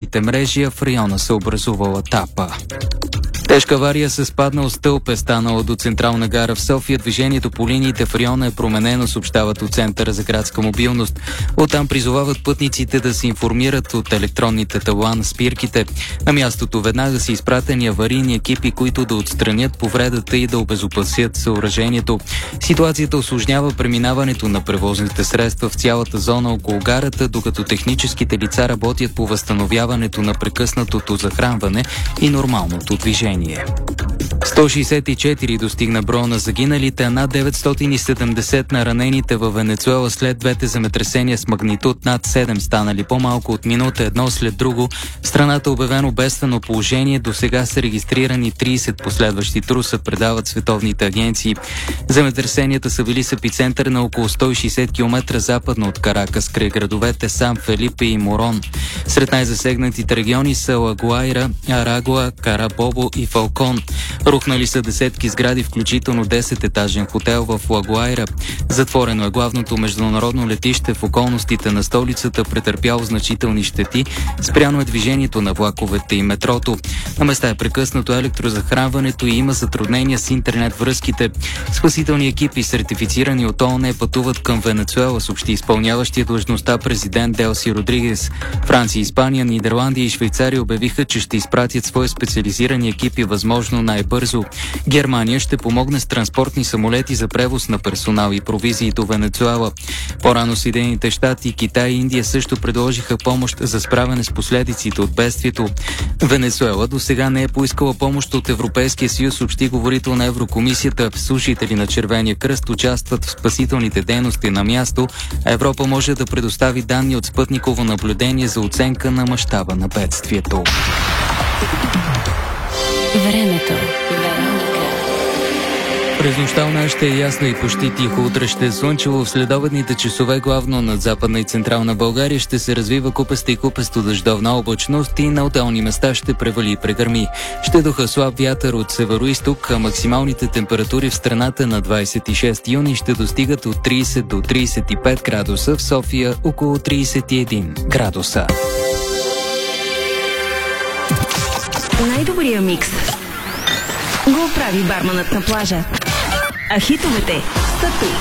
електроенергийните мрежи, а в района се образувала тапа. Тежка авария с паднал стълб е станала до Централна гара в София. Движението по линиите в района е променено, съобщават от Центъра за градска мобилност. Оттам призовават пътниците да се информират от електронните табла на спирките. На мястото веднага са изпратени аварийни екипи, които да отстранят повредата и да обезопасят съоръжението. Ситуацията усложнява преминаването на превозните средства в цялата зона около гарата, докато техническите лица работят по възстановяването на прекъснатото захранване и нормалното движение. 164 достигна броя на загиналите, а над 970 на ранените във Венецуела след двете земетресения с магнитуд над 7, станали по-малко от минута едно след друго. В страната е обявено бедствено положение. До сега са регистрирани 30 последващи труса, предават световните агенции. Земетресенията са били с епицентър на около 160 км западно от Каракас, край градовете Сан Фелипе и Морон. Сред най-засегнатите региони са Лагуайра, Арагуа, Карабобо и Фалкон. Рухнали са десетки сгради, включително 10-етажен хотел в Лагуайра. Затворено е главното международно летище в околностите на столицата, претърпяло значителни щети. Спряно е движението на влаковете и метрото. На места е прекъснато електрозахранването и има затруднения с интернет връзките. Спасителни екипи, сертифицирани от ООН, пътуват към Венецуела, съобщи изпълняващия длъжността президент Делси Родригес. Франция, Испания, Нидерландия и Швейцария обявиха, че ще изпратят свои специализирани екипи възможно най-бързо. Германия ще помогне с транспортни самолети за превоз на персонал и провизии до Венецуела. По-рано Съединените щати, Китай и Индия също предложиха помощ за справяне с последиците от бедствието. Венецуела до сега не е поискала помощ от Европейския съюз, съобщи говорител на Еврокомисията. Служители на Червения кръст участват в спасителните дейности на място, а Европа може да предостави данни от спътниково наблюдение за оценка на мащаба на бедствието. Времето. През нощта ще е ясно и почти тихо. Утре ще е слънчево. В следобедните часове главно над Западна и Централна България ще се развива купеста и купесто дъждовна облачност и на отделни места ще превали и прегърми. Ще духа слаб вятър от северо-исток, а максималните температури в страната на 26 юни ще достигат от 30 до 35 градуса, в София около 31 градуса. Най-добрия микс го прави барманът на плажа. А хитовете са тук.